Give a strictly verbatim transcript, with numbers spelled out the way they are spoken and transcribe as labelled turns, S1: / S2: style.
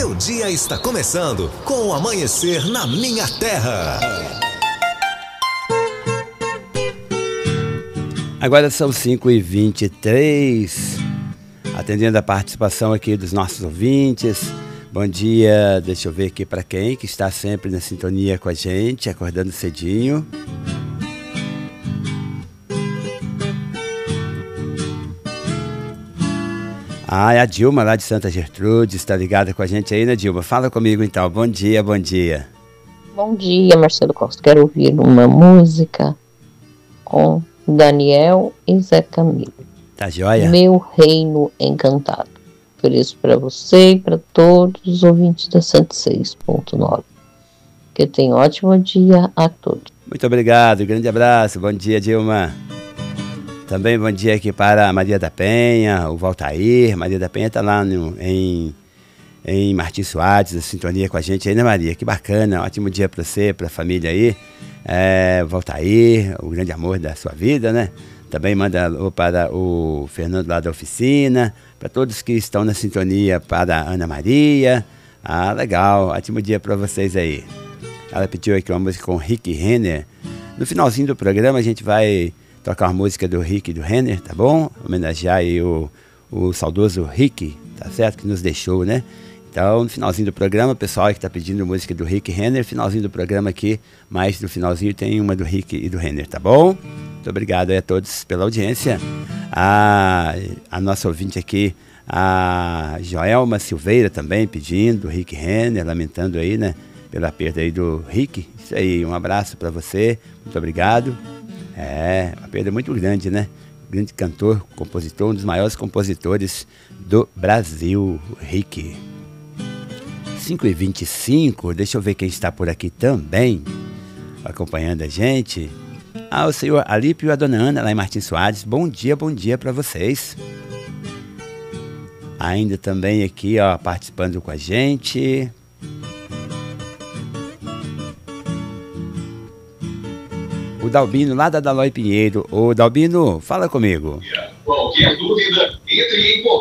S1: Seu dia está começando com o Amanhecer na Minha Terra.
S2: Agora são cinco e vinte e três, atendendo a participação aqui dos nossos ouvintes. Bom dia, deixa eu ver aqui para quem que está sempre na sintonia com a gente, acordando cedinho. Ah, é a Dilma lá de Santa Gertrude, está ligada com a gente aí, né, Dilma? Fala comigo então, bom dia, bom dia.
S3: Bom dia, Marcelo Costa. Quero ouvir uma música com Daniel e Zé Camilo.
S2: Tá joia?
S3: Meu Reino Encantado. Por isso, para você e para todos os ouvintes da cento e seis ponto nove. Que tenham um ótimo dia a todos.
S2: Muito obrigado, grande abraço, bom dia, Dilma. Também bom dia aqui para a Maria da Penha, o Valtair. Maria da Penha está lá no, em, em Martins Soares, na sintonia com a gente aí, né, Maria? Que bacana, ótimo dia para você, para a família aí. É, o Valtair, o grande amor da sua vida, né? Também manda alô para o Fernando lá da oficina, para todos que estão na sintonia, para a Ana Maria. Ah, legal, ótimo dia para vocês aí. Ela pediu aqui uma música com Rick Renner. No finalzinho do programa a gente vai tocar uma música do Rick e do Renner, tá bom? Homenagear aí o, o saudoso Rick, tá certo? Que nos deixou, né? Então, no finalzinho do programa, o pessoal que está pedindo música do Rick e Renner, finalzinho do programa aqui, mais no finalzinho tem uma do Rick e do Renner, tá bom? Muito obrigado aí a todos pela audiência. A, a nossa ouvinte aqui, a Joelma Silveira também pedindo, Rick e Renner, lamentando aí, né? Pela perda aí do Rick. Isso aí, um abraço para você, muito obrigado. É, uma perda muito grande, né? Grande cantor, compositor, um dos maiores compositores do Brasil, Rick. cinco e vinte e cinco, deixa eu ver quem está por aqui também, acompanhando a gente. Ah, o senhor Alípio e a dona Ana, lá em Martins Soares. Bom dia, bom dia para vocês. Ainda também aqui, ó, participando com a gente. O Dalbino, lá da Dalói Pinheiro. Ô, Dalbino, fala comigo.
S4: Qualquer dúvida, entre em contato.